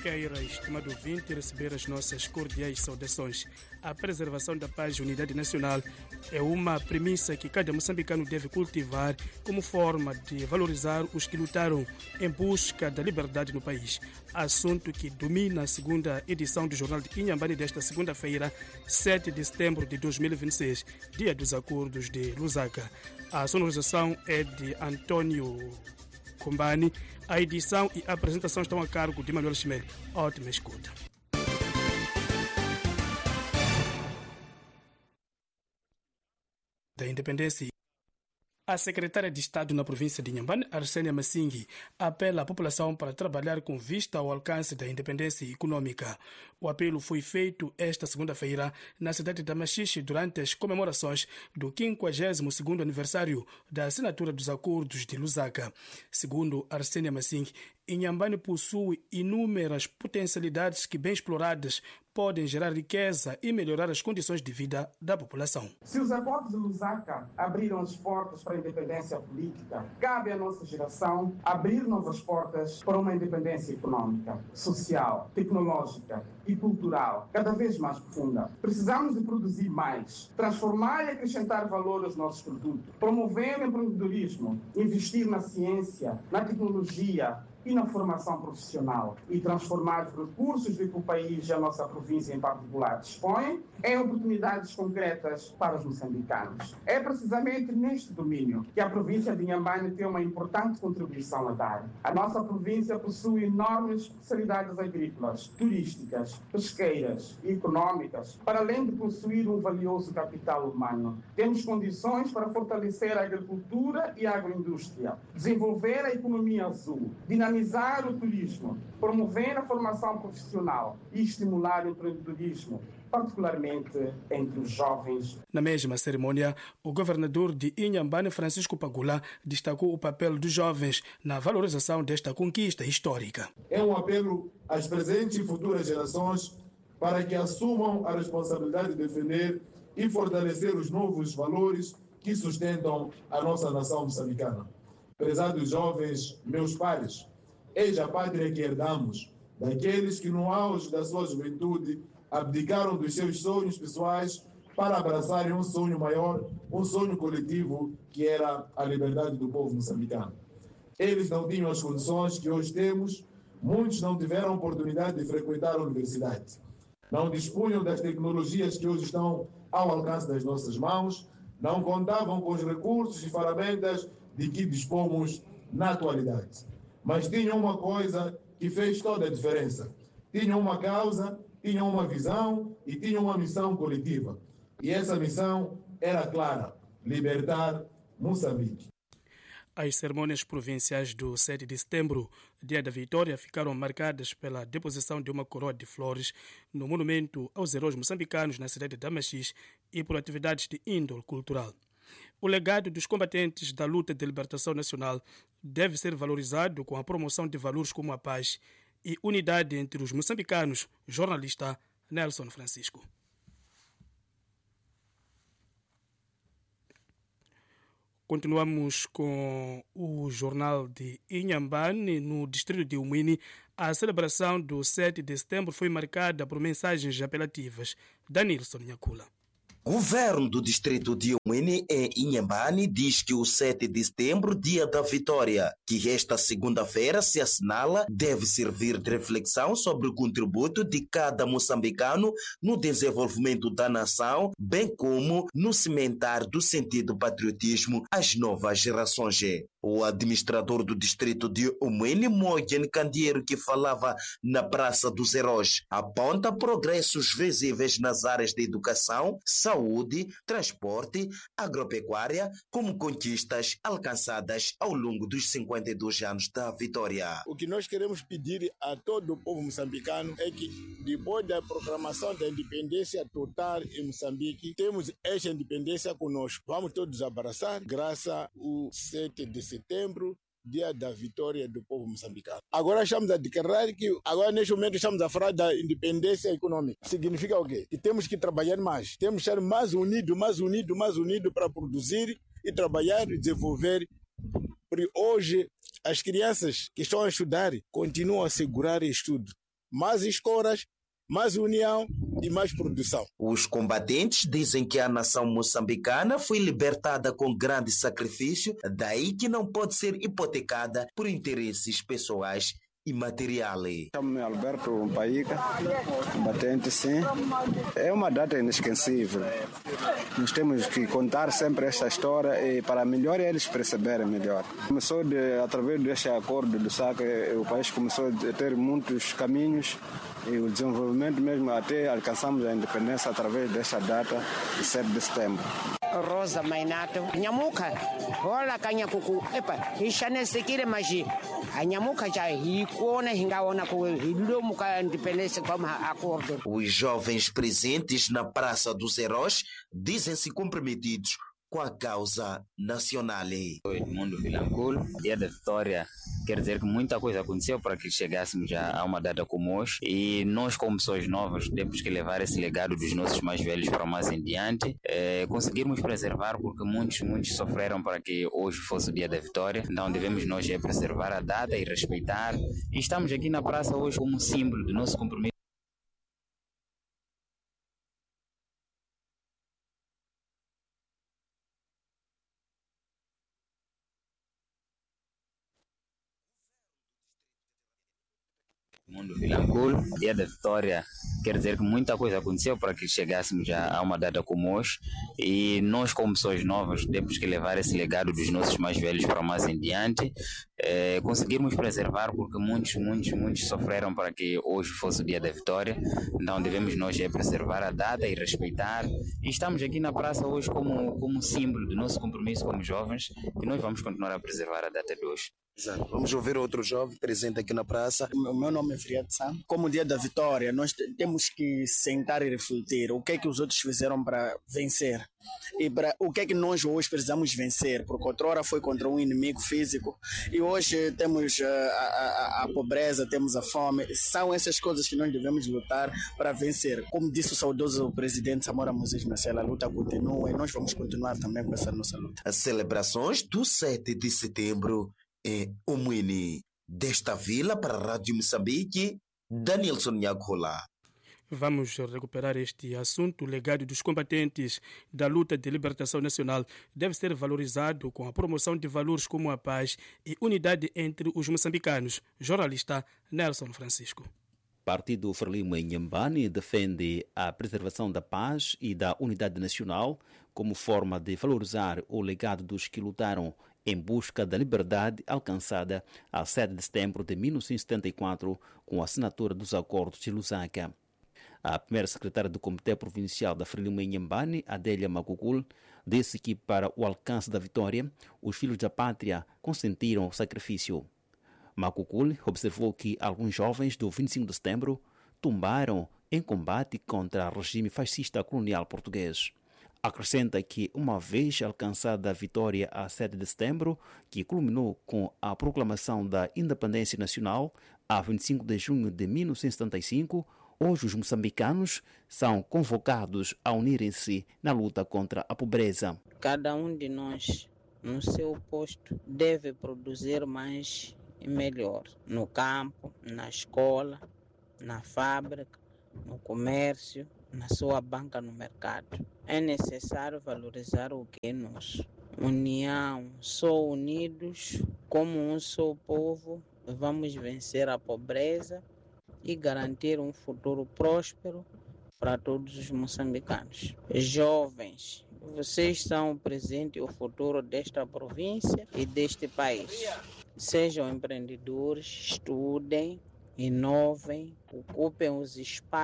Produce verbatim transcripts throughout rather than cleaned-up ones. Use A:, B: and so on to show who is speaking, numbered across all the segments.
A: queira, estimado ouvinte, receber as nossas cordiais saudações. A preservação da paz e unidade nacional é uma premissa que cada moçambicano deve cultivar como forma de valorizar os que lutaram em busca da liberdade no país. Assunto que domina a segunda edição do Jornal de Inhambane desta segunda-feira, sete de setembro de dois mil e vinte e seis, dia dos acordos de Lusaka. A sonorização é de Antônio Combani. A edição e a apresentação estão a cargo de Manuel Chimel. Ótima escuta. Da independência. A secretária de Estado na província de Inhambane, Arsênia Massingi, apela à população para trabalhar com vista ao alcance da independência econômica. O apelo foi feito esta segunda-feira na cidade de Machixe durante as comemorações do quinquagésimo segundo aniversário da assinatura dos acordos de Lusaka. Segundo Arsênia Massingi, Inhambane possui inúmeras potencialidades que, bem exploradas, podem gerar riqueza e melhorar as condições de vida da população.
B: Se os acordos de Lusaka abriram as portas para a independência política, cabe à nossa geração abrir novas portas para uma independência econômica, social, tecnológica e cultural, cada vez mais profunda. Precisamos de produzir mais, transformar e acrescentar valor aos nossos produtos, promover o empreendedorismo, investir na ciência, na tecnologia e na formação profissional e transformar os recursos de que o país e a nossa província em particular dispõem em oportunidades concretas para os moçambicanos. É precisamente neste domínio que a província de Inhambane tem uma importante contribuição a dar. A nossa província possui enormes especialidades agrícolas, turísticas, pesqueiras e econômicas, para além de possuir um valioso capital humano. Temos condições para fortalecer a agricultura e a agroindústria, desenvolver a economia azul, dinamizar o turismo, promover a formação profissional e estimular o empreendedorismo, particularmente entre os jovens.
A: Na mesma cerimônia, o governador de Inhambane, Francisco Pagula, destacou o papel dos jovens na valorização desta conquista histórica.
C: É um apelo às presentes e futuras gerações para que assumam a responsabilidade de defender e fortalecer os novos valores que sustentam a nossa nação moçambicana. Prezados jovens, meus pares, eis a pátria que herdamos, daqueles que no auge da sua juventude abdicaram dos seus sonhos pessoais para abraçarem um sonho maior, um sonho coletivo, que era a liberdade do povo moçambicano. Eles não tinham as condições que hoje temos, muitos não tiveram a oportunidade de frequentar a universidade, não dispunham das tecnologias que hoje estão ao alcance das nossas mãos, não contavam com os recursos e ferramentas de que dispomos na atualidade. Mas tinham uma coisa que fez toda a diferença. Tinham uma causa, tinham uma visão e tinham uma missão coletiva. E essa missão era clara: libertar Moçambique.
A: As cerimônias provinciais do sete de setembro, dia da vitória, ficaram marcadas pela deposição de uma coroa de flores no monumento aos heróis moçambicanos na cidade de Machixe e por atividades de índole cultural. O legado dos combatentes da luta de libertação nacional deve ser valorizado com a promoção de valores como a paz e unidade entre os moçambicanos. Jornalista Nelson Francisco. Continuamos com o Jornal de Inhambane. No distrito de Umwini, a celebração do sete de setembro foi marcada por mensagens apelativas. Danilson Nhakula.
D: Governo do distrito de Umwini, em Inhambane, diz que o sete de setembro, dia da vitória, que esta segunda-feira se assinala, deve servir de reflexão sobre o contributo de cada moçambicano no desenvolvimento da nação, bem como no cimentar do sentido do patriotismo às novas gerações. O administrador do distrito de Umwini, Moyen Candeiro, que falava na Praça dos Heróis, aponta progressos visíveis nas áreas de educação, saúde, transporte, agropecuária, como conquistas alcançadas ao longo dos cinquenta e dois anos da vitória.
E: O que nós queremos pedir a todo o povo moçambicano é que, depois da proclamação da independência total em Moçambique, temos esta independência conosco. Vamos todos abraçar, graças ao sete de setembro, dia da vitória do povo moçambicano. Agora estamos a declarar que, agora neste momento estamos a falar da independência econômica. Significa o quê? Que temos que trabalhar mais. Temos que estar mais unidos, mais unidos, mais unidos para produzir e trabalhar e desenvolver. Porque hoje as crianças que estão a estudar continuam a segurar estudo. mais escolas, mais união e mais produção.
D: Os combatentes dizem que a nação moçambicana foi libertada com grande sacrifício, daí que não pode ser hipotecada por interesses pessoais e materiais.
F: Chamo-me Alberto Paíca, combatente, sim. É uma data inesquecível. Nós temos que contar sempre esta história e para melhor eles perceberem melhor. Começou de, através deste acordo do S A C, o país começou a ter muitos caminhos e o desenvolvimento mesmo até alcançamos a independência através desta data de sete de setembro.
G: Rosa Mainato, Nhamuka, olha canha cucu, epa, ishane sekire maji, a Nhamuka já hikona hingaona com hilomuka independência como acordo.
D: Os jovens presentes na Praça dos Heróis dizem-se comprometidos com a causa nacional.
H: Mundo Vilanculo, dia da vitória, quer dizer que muita coisa aconteceu para que chegássemos a uma data como hoje e nós como pessoas novas temos que levar esse legado dos nossos mais velhos para mais em diante, é, conseguirmos preservar porque muitos, muitos sofreram para que hoje fosse o dia da vitória, então devemos nós é preservar a data e respeitar e estamos aqui na praça hoje como símbolo do nosso compromisso. Mundo Vilanculo, dia da vitória, quer dizer que muita coisa aconteceu para que chegássemos a uma data como hoje e nós como pessoas novas temos que levar esse legado dos nossos mais velhos para mais em diante, é, conseguirmos preservar porque muitos, muitos, muitos sofreram para que hoje fosse o dia da vitória, então devemos nós é preservar a data e respeitar e estamos aqui na praça hoje como, como símbolo do nosso compromisso como jovens e nós vamos continuar a preservar a data de hoje.
D: Exato. Vamos ouvir outro jovem presente aqui na praça.
I: O meu nome é Friat Sam. Como dia da vitória, nós temos que sentar e refletir o que é que os outros fizeram para vencer e para o que é que nós hoje precisamos vencer, porque outrora foi contra um inimigo físico e hoje temos a, a, a pobreza, temos a fome. São essas coisas que nós devemos lutar para vencer. Como disse o saudoso presidente Samora Moses Machel, a luta continua e nós vamos continuar também com essa nossa luta.
D: As celebrações do sete de setembro é o Moini. Desta vila para a Rádio Moçambique, Danielson Nhagola.
A: Vamos recuperar este assunto. O legado dos combatentes da luta de libertação nacional deve ser valorizado com a promoção de valores como a paz e unidade entre os moçambicanos. Jornalista Nelson Francisco.
J: Partido Frelimo Inhambane defende a preservação da paz e da unidade nacional como forma de valorizar o legado dos que lutaram em busca da liberdade alcançada a sete de setembro de mil novecentos e setenta e quatro com a assinatura dos acordos de Lusaka. A primeira secretária do Comitê Provincial da Frelimo Inhambane, Adélia Macugul, disse que para o alcance da vitória, os filhos da pátria consentiram o sacrifício. Macugul observou que alguns jovens do vinte e cinco de setembro tombaram em combate contra o regime fascista colonial português. Acrescenta que, uma vez alcançada a vitória a sete de setembro, que culminou com a proclamação da independência nacional a vinte e cinco de junho de mil novecentos e setenta e cinco, hoje os moçambicanos são convocados a unirem-se na luta contra a pobreza.
K: Cada um de nós, no seu posto, deve produzir mais e melhor, no campo, na escola, na fábrica, no comércio, na sua banca no mercado. É necessário valorizar o que é nosso. União, só unidos, como um só povo, vamos vencer a pobreza e garantir um futuro próspero para todos os moçambicanos. Jovens, vocês são o presente e o futuro desta província e deste país. Sejam empreendedores, estudem, inovem, ocupem os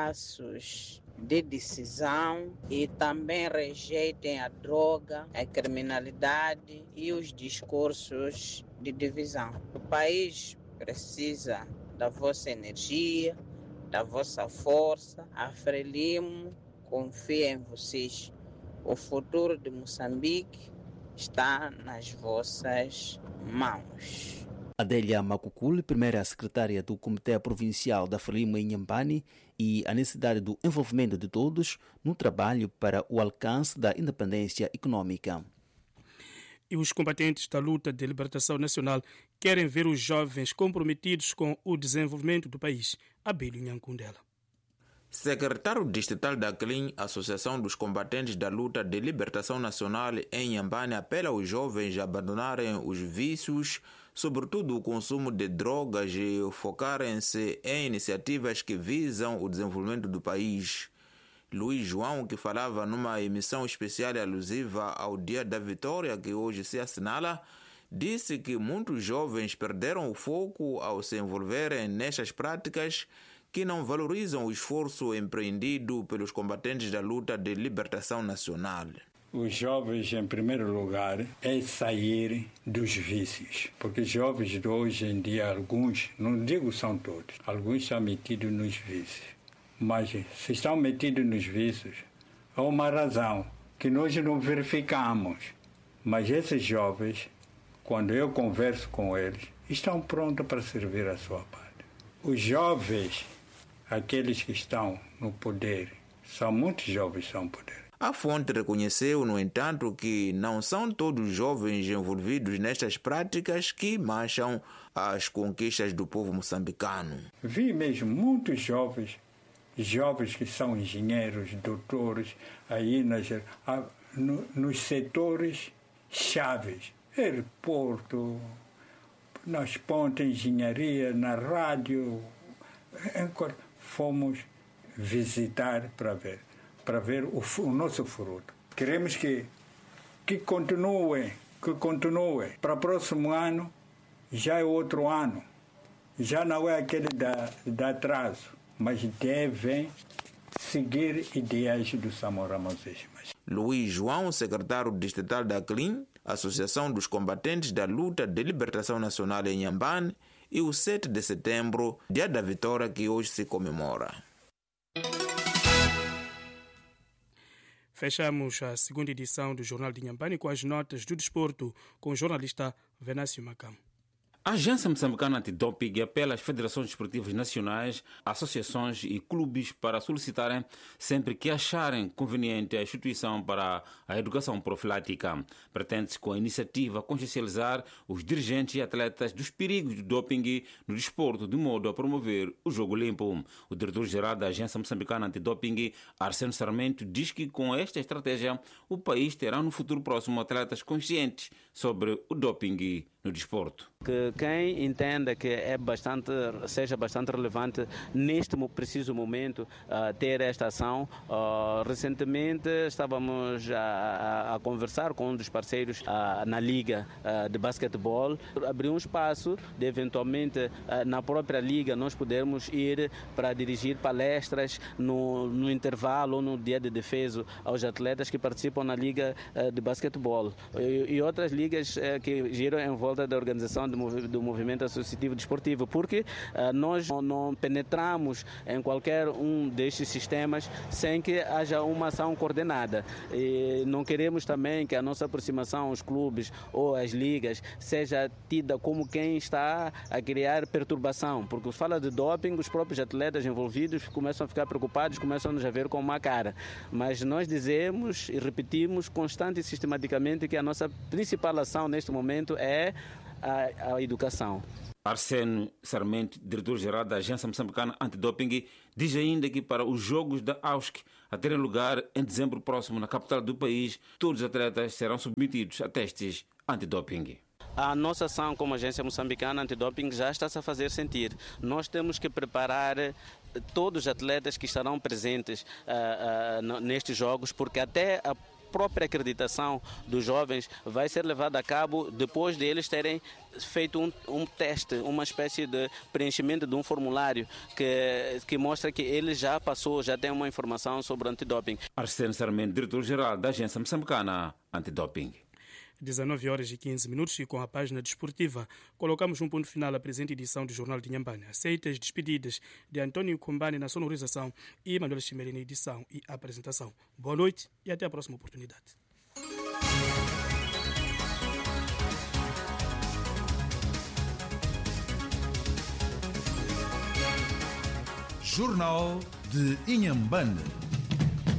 K: espaços de decisão e também rejeitem a droga, a criminalidade e os discursos de divisão. O país precisa da vossa energia, da vossa força. A Frelimo confia em vocês. O futuro de Moçambique está nas vossas mãos.
J: Adélia Macugul, primeira secretária do Comitê Provincial da Frelimo Inhambane, e a necessidade do envolvimento de todos no trabalho para o alcance da independência econômica.
A: E os combatentes da luta de libertação nacional querem ver os jovens comprometidos com o desenvolvimento do país. Abílio Nhankundela.
L: Secretário distrital da C L I N, Associação dos Combatentes da Luta de Libertação Nacional em Inhambane, apela aos jovens a abandonarem os vícios, sobretudo o consumo de drogas, e focarem-se em iniciativas que visam o desenvolvimento do país. Luiz João, que falava numa emissão especial alusiva ao Dia da Vitória, que hoje se assinala, disse que muitos jovens perderam o foco ao se envolverem nestas práticas que não valorizam o esforço empreendido pelos combatentes da luta de libertação nacional.
M: Os jovens, em primeiro lugar, é sair dos vícios. Porque os jovens de hoje em dia, alguns, não digo são todos, alguns estão metidos nos vícios. Mas se estão metidos nos vícios, há uma razão que nós não verificamos. Mas esses jovens, quando eu converso com eles, estão prontos para servir a sua pátria. Os jovens, aqueles que estão no poder, são muitos jovens que estão no poder.
L: A fonte reconheceu, no entanto, que não são todos os jovens envolvidos nestas práticas que mancham as conquistas do povo moçambicano.
M: Vi mesmo muitos jovens, jovens que são engenheiros, doutores, aí nas, no, nos setores chaves, aeroporto, nas pontes, engenharia, na rádio. Fomos visitar para ver, para ver o, o nosso fruto. Queremos que, que continue, que continue. Para o próximo ano, já é outro ano. Já não é aquele da, da atraso, mas devem seguir ideais do Samora Moses.
L: Luiz João, secretário distrital da C L I N, Associação dos Combatentes da Luta de Libertação Nacional em Inhambane, e o sete de setembro, Dia da Vitória, que hoje se comemora.
A: Fechamos a segunda edição do Jornal de Inhambane com as notas do desporto com o jornalista Venâncio Macam.
N: A Agência Moçambicana Antidoping apela às federações desportivas nacionais, associações e clubes para solicitarem, sempre que acharem conveniente, a instituição para a educação profilática. Pretende-se, com a iniciativa, consciencializar os dirigentes e atletas dos perigos do doping no desporto, de modo a promover o jogo limpo. O diretor-geral da Agência Moçambicana Antidoping, Arsênio Sarmento, diz que com esta estratégia o país terá no futuro próximo atletas conscientes sobre o doping no desporto.
O: Que quem entenda que é bastante, seja bastante relevante neste preciso momento uh, ter esta ação. Uh, recentemente estávamos a, a, a conversar com um dos parceiros uh, na Liga uh, de Basquetebol, abrir um espaço de eventualmente uh, na própria Liga nós podermos ir para dirigir palestras no, no intervalo ou no dia de defesa aos atletas que participam na Liga uh, de Basquetebol e, e outras ligas uh, que giram em volta da organização do, movi do movimento associativo desportivo, porque uh, nós não, não penetramos em qualquer um destes sistemas sem que haja uma ação coordenada. E não queremos também que a nossa aproximação aos clubes ou às ligas seja tida como quem está a criar perturbação, porque fala de doping, os próprios atletas envolvidos começam a ficar preocupados, começam a nos ver com uma cara. Mas nós dizemos e repetimos constante e sistematicamente que a nossa principal ação neste momento é A, a educação.
N: Arsênio Sarmento, diretor-geral da Agência Moçambicana Antidoping, diz ainda que para os Jogos da A U S C a terem lugar em dezembro próximo na capital do país, todos os atletas serão submetidos a testes antidoping.
O: A nossa ação como Agência Moçambicana Antidoping já está-se a fazer sentir. Nós temos que preparar todos os atletas que estarão presentes uh, uh, nestes Jogos, porque até a própria acreditação dos jovens vai ser levada a cabo depois de eles terem feito um, um teste, uma espécie de preenchimento de um formulário que, que mostra que ele já passou, já tem uma informação sobre o antidoping.
N: Arsênio Sarmento, diretor-geral da Agência Moçambicana Antidoping.
A: dezenove horas e quinze minutos e com a página desportiva colocamos um ponto final à presente edição do Jornal de Inhambane. Aceitas despedidas de Antônio Kumbane na sonorização e Manuel Chimerei na edição e apresentação. Boa noite e até a próxima oportunidade.
P: Jornal de Inhambane.